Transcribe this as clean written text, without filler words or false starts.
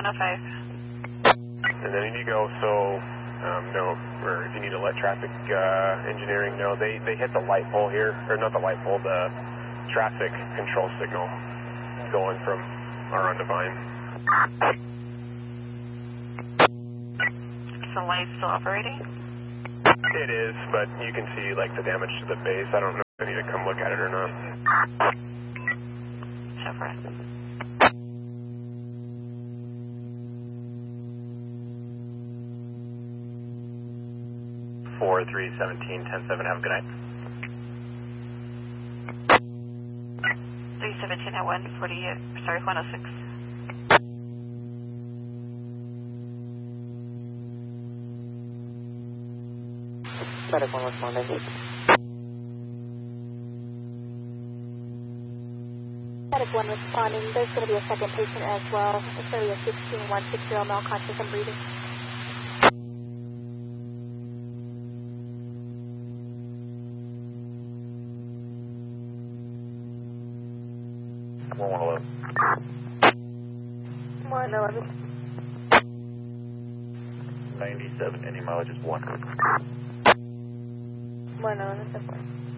105. And then if you go, no, or if you need to let traffic engineering know, they hit the light pole here, or not the light pole, the traffic control signal going from our Undefined. Is the light still operating? It is, but you can see like the damage to the base. I don't know if I need to come look at it or not. So far. 4-3-17-10-7, have a good night. 317 at 106. Medic 1 responding. Medic 1 responding. There's going to be a second patient as well. It's going to be a 16160 male conscious and breathing. More 111. 111. 97, any mileage is 1. 111,